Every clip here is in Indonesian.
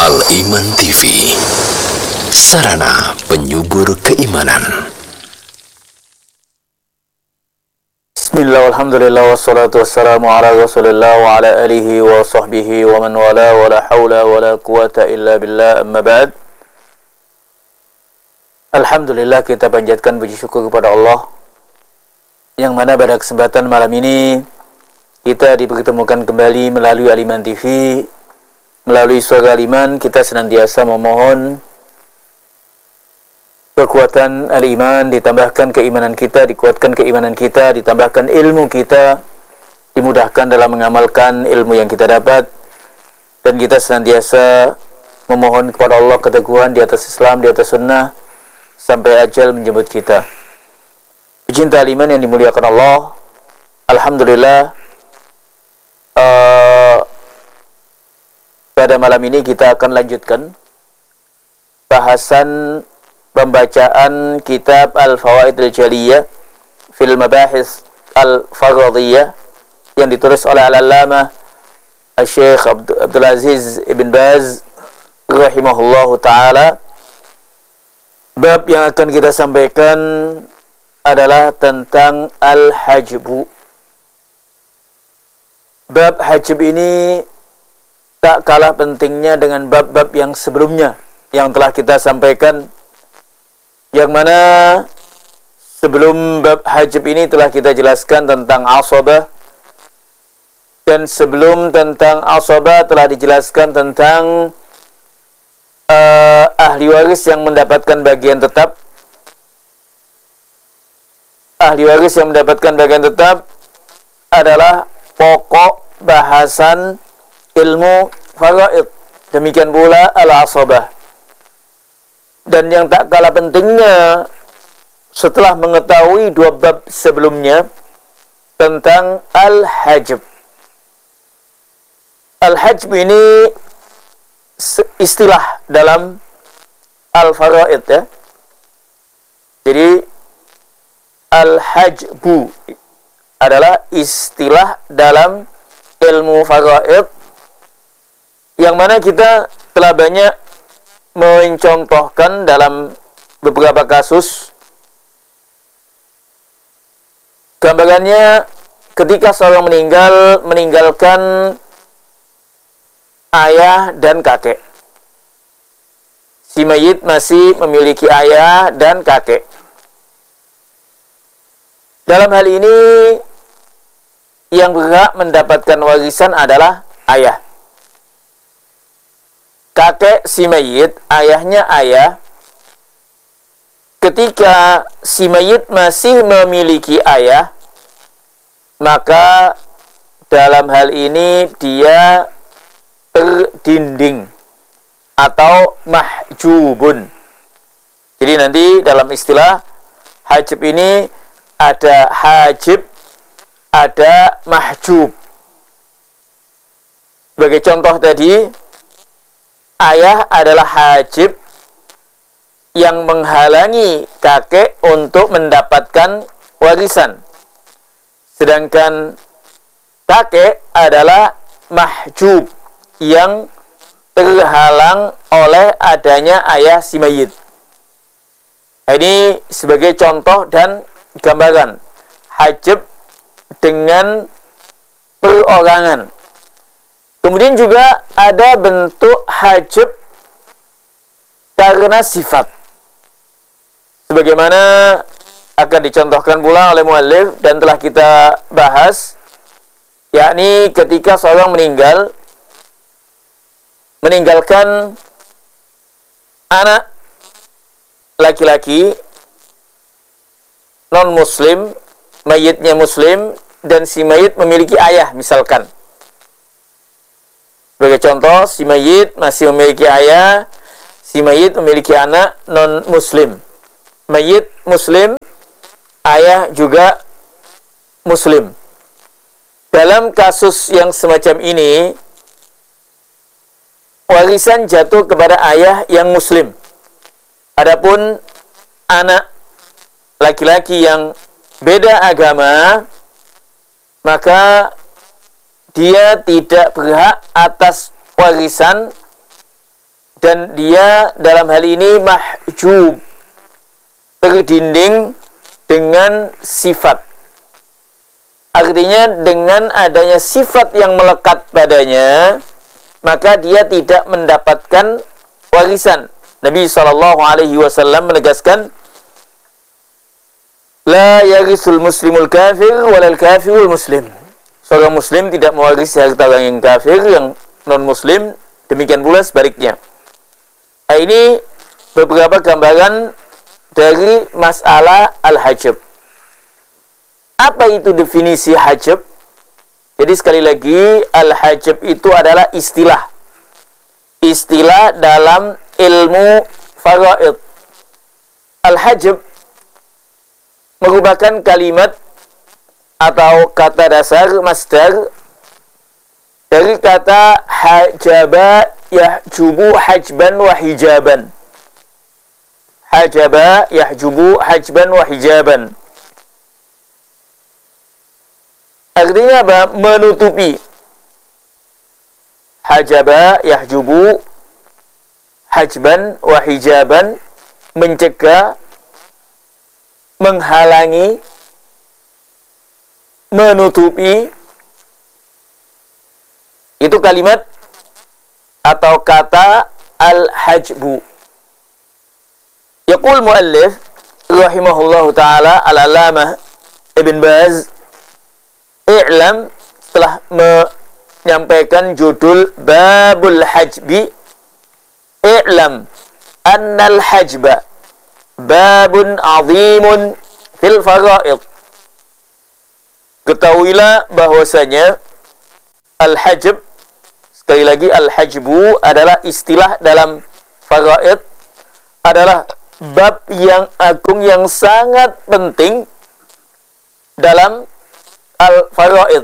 Al-Iman TV, sarana penyubur keimanan. Bismillah, alhamdulillah, wassalatu wassalamu ala rasulillah wa ala alihi wa sahbihi wa man wala wa la hawla wa la quwata illa billah, amma ba'd. Alhamdulillah, kita panjatkan puji syukur kepada Allah yang mana pada kesempatan malam ini kita dipertemukan kembali melalui Al-Iman TV. Melalui suara Al-Iman kita senantiasa memohon kekuatan Al-Iman, ditambahkan keimanan kita, dikuatkan keimanan kita, ditambahkan ilmu kita, dimudahkan dalam mengamalkan ilmu yang kita dapat, dan kita senantiasa memohon kepada Allah keteguhan di atas Islam, di atas sunnah, sampai ajal menjemput kita. Pecinta Al-Iman yang dimuliakan Allah, alhamdulillah, pada malam ini kita akan lanjutkan bahasan pembacaan kitab Al-Fawaid Al-Jaliyah fil Mabahis Al-Faradiyah yang ditulis oleh Al-Allamah Syekh Abdul Aziz Ibn Baz rahimahullahu ta'ala. Bab yang akan kita sampaikan adalah tentang Al-Hajbu. Bab hajb ini tak kalah pentingnya dengan bab-bab yang sebelumnya yang telah kita sampaikan, yang mana sebelum bab hajb ini telah kita jelaskan tentang asabah, dan sebelum tentang asabah telah dijelaskan tentang ahli waris yang mendapatkan bagian tetap. Ahli waris yang mendapatkan bagian tetap adalah pokok bahasan ilmu faraid. Demikian pula al-asabah. Dan yang tak kalah pentingnya setelah mengetahui dua bab sebelumnya tentang al-hajb. Al-hajb ini istilah dalam al-faraid, ya. Jadi al-hajbu adalah istilah dalam ilmu faraid yang mana kita telah banyak mencontohkan dalam beberapa kasus. Gambarannya, ketika seorang meninggalkan ayah dan kakek. Si mayit masih memiliki ayah dan kakek. Dalam hal ini yang berhak mendapatkan warisan adalah ayah. Kakek si mayit, ayahnya ayah. Ketika si mayit masih memiliki ayah, maka dalam hal ini dia terdinding atau mahjubun. Jadi nanti dalam istilah hajib ini ada hajib, ada mahjub. Sebagai contoh tadi, ayah adalah hajib yang menghalangi kakek untuk mendapatkan warisan. Sedangkan kakek adalah mahjub yang terhalang oleh adanya ayah si mayit. Ini sebagai contoh dan gambaran hajib dengan perorangan. Kemudian juga ada bentuk hajib karena sifat, sebagaimana akan dicontohkan pula oleh muallif dan telah kita bahas, yakni ketika seorang meninggalkan anak laki-laki non-muslim, mayitnya muslim, dan si mayit memiliki ayah misalkan. Sebagai contoh, si mayit masih memiliki ayah, si mayit memiliki anak non-muslim. Mayit muslim, ayah juga muslim. Dalam kasus yang semacam ini, warisan jatuh kepada ayah yang muslim. Adapun anak laki-laki yang beda agama, maka dia tidak berhak atas warisan dan dia dalam hal ini mahjub, terdinding dengan sifat. Artinya dengan adanya sifat yang melekat padanya, maka dia tidak mendapatkan warisan. Nabi SAW menegaskan, la yarisul muslimul kafir walal kafirul muslim. Seorang muslim tidak mewarisi harta orang yang kafir, yang non-muslim, demikian pula sebaliknya. Nah, ini beberapa gambaran dari masalah al-hajab. Apa itu definisi hajab? Jadi sekali lagi, al-hajab itu adalah istilah. Istilah dalam ilmu faraid. Al-hajab merupakan kalimat atau kata dasar masdar dari kata hajaba yahjubu hajban wa hijaban. Hajaba yahjubu hajban wa hijaban. Artinya apa? Menutupi. Hajaba yahjubu hajban wa hijaban, mencegah, menghalangi, menutupi. Itu kalimat atau kata al-hajbu. Yaqul muallif rahimahullahu ta'ala al-alamah Ibn Baz, i'lam, setelah menyampaikan judul babul hajbi, i'lam annal hajba babun azimun fil faraid. Ketahuilah bahwasanya al-hajb, sekali lagi al-hajbu adalah istilah dalam faraid, adalah bab yang agung yang sangat penting dalam al-faraid.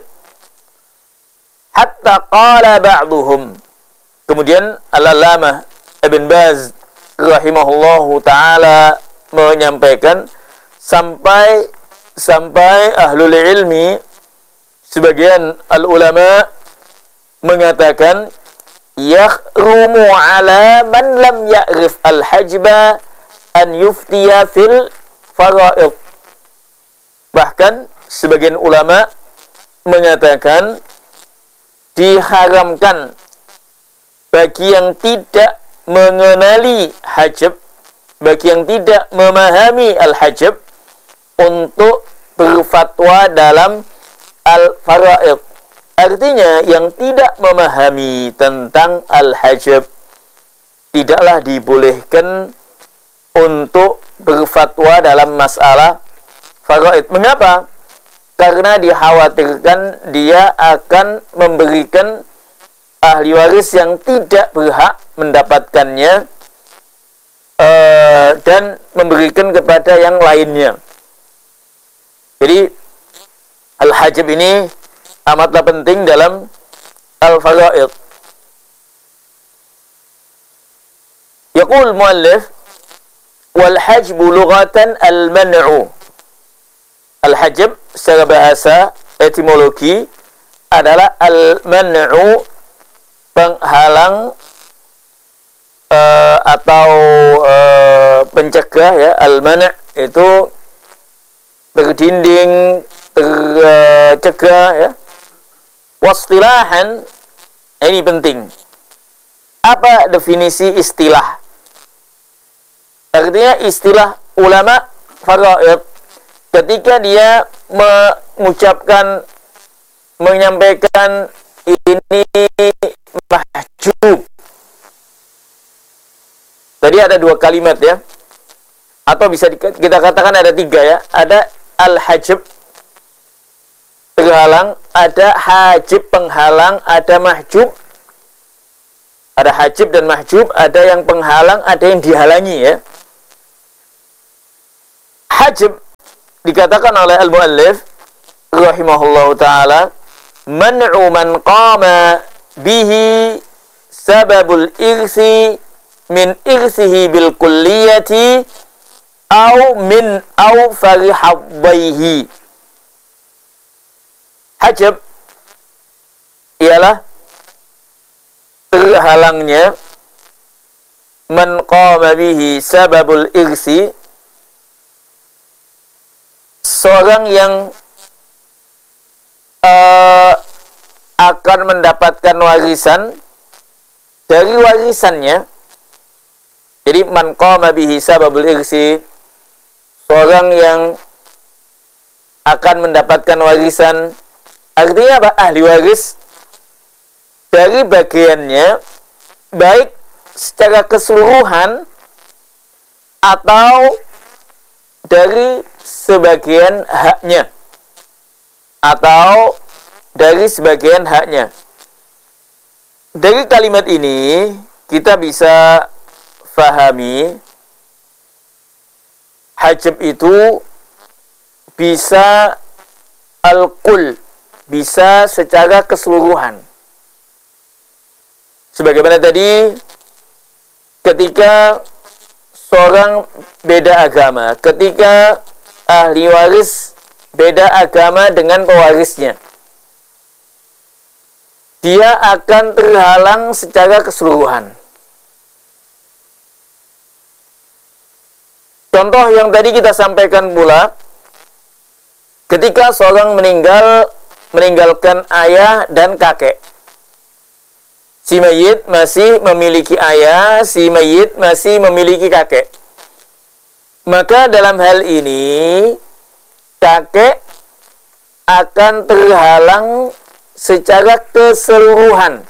Hatta qala ba'duhum. Kemudian al-alamah Ibn Baz rahimahullahu ta'ala menyampaikan sampai ahlul ilmi, sebagian al-ulama mengatakan yakhrumu ala man lam ya'rif al-hajba an yuftiya fil faraid. Bahkan sebagian ulama mengatakan diharamkan bagi yang tidak mengenali hajab, bagi yang tidak memahami al-hajab, untuk berfatwa dalam al-faraid. Artinya yang tidak memahami tentang al-hajab tidaklah dibolehkan untuk berfatwa dalam masalah faraid. Mengapa? Karena dikhawatirkan dia akan memberikan ahli waris yang tidak berhak mendapatkannya dan memberikan kepada yang lainnya. Jadi al-hajab ini amatlah penting dalam al-faraid. Yaqul muallif wal hajbu lughatan al-man'u. Al-hajab secara bahasa etimologi adalah al-man'u, penghalang atau pencegah, ya. Al-man' itu berdinding, tercegah, ya. Wastilahan, ini penting. Apa definisi istilah? Artinya istilah ulama faraid ketika dia menyampaikan ini mahjub. Tadi ada dua kalimat, ya, atau bisa kita katakan ada tiga, ya. Ada al-hajib, terhalang, ada hajib, penghalang, ada mahjub. Ada hajib dan mahjub, ada yang penghalang, ada yang dihalangi, ya. Hajib dikatakan oleh al-muallif rahimahullahu ta'ala man'u man qama bihi sababul irsi min irsihi bil kulliyati au min au farihadaihi. Hajab ialah terhalangnya man qama bihi sababul irsi, seorang yang akan mendapatkan warisan dari warisannya. Jadi man qama bihi sababul irsi, seorang yang akan mendapatkan warisan, artinya apa? Ahli waris dari bagiannya, baik secara keseluruhan atau dari sebagian haknya, atau dari sebagian haknya. Dari kalimat ini kita bisa fahami hajab itu bisa al-kul, bisa secara keseluruhan. Sebagaimana tadi, ketika seorang beda agama, ketika ahli waris beda agama dengan pewarisnya, dia akan terhalang secara keseluruhan. Contoh yang tadi kita sampaikan pula, ketika seorang meninggalkan ayah dan kakek. Si mayit masih memiliki ayah, si mayit masih memiliki kakek. Maka dalam hal ini, kakek akan terhalang secara keseluruhan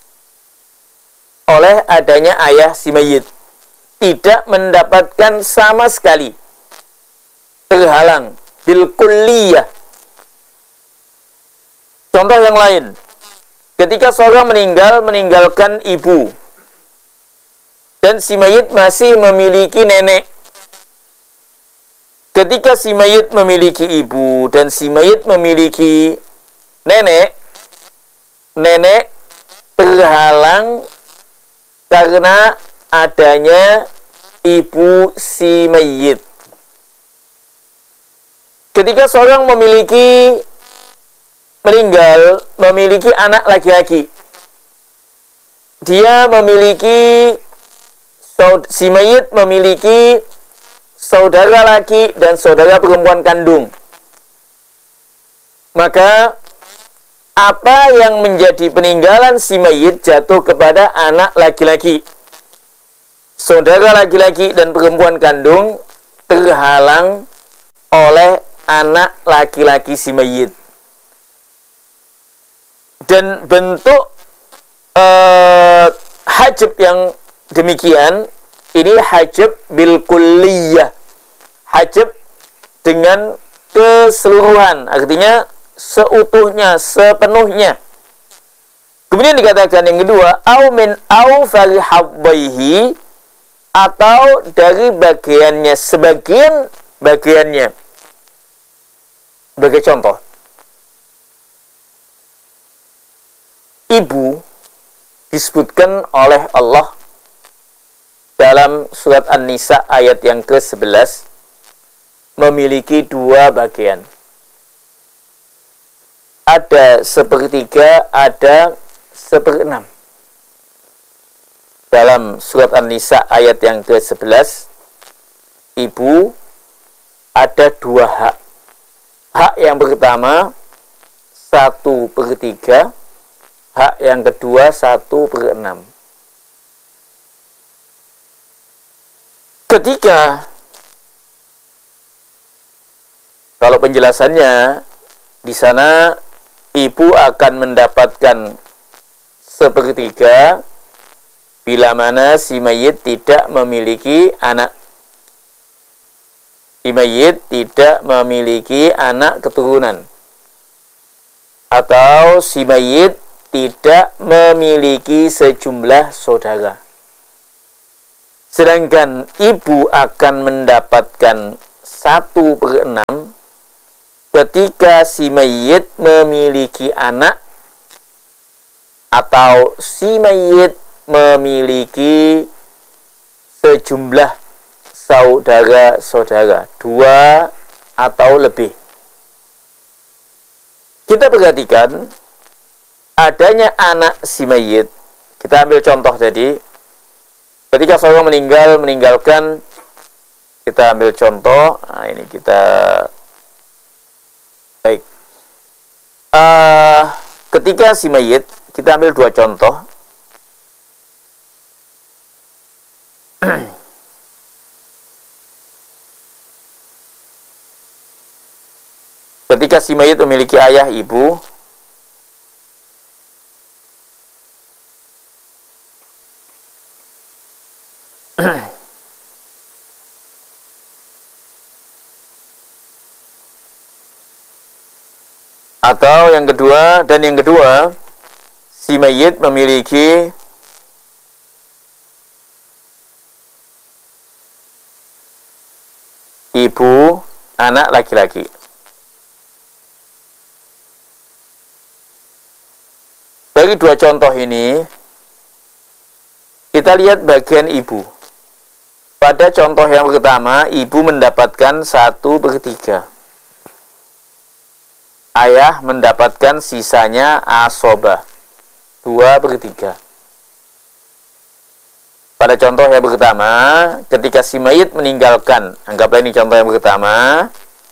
oleh adanya ayah si mayit. Tidak mendapatkan sama sekali, terhalang bil kulliyah. Contoh yang lain, ketika seorang meninggalkan ibu dan si mayit masih memiliki nenek. Ketika si mayit memiliki ibu dan si mayit memiliki nenek, nenek terhalang karena adanya ibu si mayit. Ketika seorang memiliki anak laki-laki, dia si mayit memiliki saudara laki dan saudara perempuan kandung. Maka apa yang menjadi peninggalan si mayit jatuh kepada anak laki-laki. Saudara laki-laki dan perempuan kandung terhalang oleh anak laki-laki si mayit. Dan bentuk hajab yang demikian, ini hajab bil kulliyah, hajab dengan keseluruhan, artinya seutuhnya, sepenuhnya. Kemudian dikatakan yang kedua, au min au fari habbaihi, atau dari bagiannya, sebagian bagiannya. Sebagai contoh, ibu disebutkan oleh Allah dalam surat An-Nisa ayat yang ke-11 memiliki dua bagian. Ada sepertiga, ada seperenam. Dalam surat An-Nisa ayat yang ke-11, ibu ada dua hak. Hak yang pertama 1/3, hak yang kedua 1/6. Ketika, kalau penjelasannya di sana, ibu akan mendapatkan 1/3 bila mana si mayit tidak memiliki anak. Si mayit tidak memiliki anak keturunan. Atau si mayit tidak memiliki sejumlah saudara. Sedangkan ibu akan mendapatkan 1/6 ketika si mayit memiliki anak atau si mayit memiliki sejumlah saudara-saudara, 2 atau lebih. Kita perhatikan adanya anak si mayit. Kita ambil contoh tadi, Ketika seorang meninggalkan, kita ambil contoh. Nah, ini kita baik. Ketika si mayit, kita ambil dua contoh. Ketika si mayit memiliki ayah, ibu, atau yang kedua, si mayit memiliki ibu, anak laki-laki. Dari dua contoh ini, kita lihat bagian ibu. Pada contoh yang pertama, ibu mendapatkan 1/3. Ayah mendapatkan sisanya asobah, 2/3. Pada contoh yang pertama, ketika si mayit meninggalkan, anggaplah ini contoh yang pertama,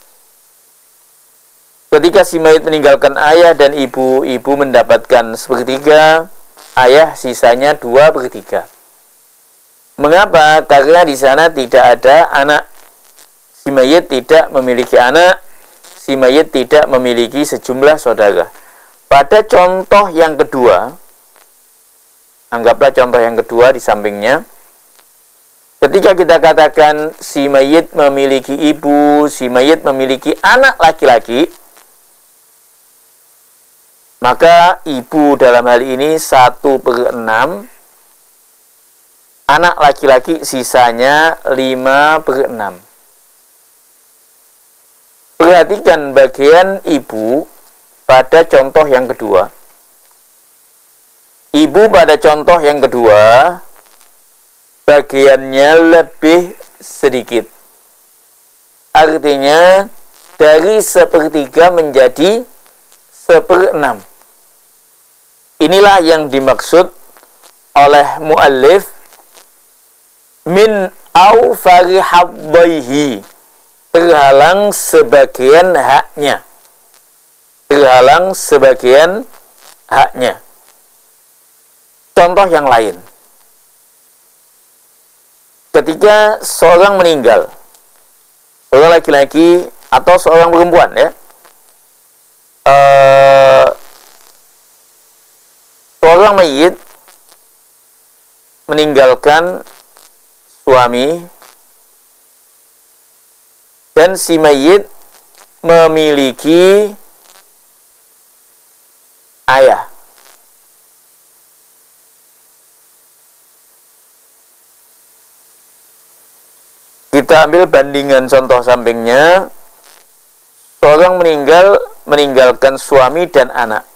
ketika si mayit meninggalkan ayah dan ibu, ibu mendapatkan 1/3, ayah sisanya 2/3. Mengapa? Karena di sana tidak ada anak. Si mayit tidak memiliki anak. Si mayit tidak memiliki sejumlah saudara. Pada contoh yang kedua, anggaplah contoh yang kedua di sampingnya. Ketika kita katakan si mayit memiliki ibu, si mayit memiliki anak laki-laki, maka ibu dalam hal ini 1/6, anak laki-laki sisanya 5/6. Perhatikan bagian ibu pada contoh yang kedua. Ibu pada contoh yang kedua, bagiannya lebih sedikit. Artinya, dari 1/3 menjadi 1/6. Inilah yang dimaksud oleh muallif min awfari haddaihi, terhalang sebagian haknya. Terhalang sebagian haknya. Contoh yang lain. Ketika seorang meninggal, seorang laki-laki atau seorang perempuan, ya, seorang mayit meninggalkan suami, dan si mayit memiliki ayah. Kita ambil bandingan contoh sampingnya. Seorang meninggalkan suami dan anak.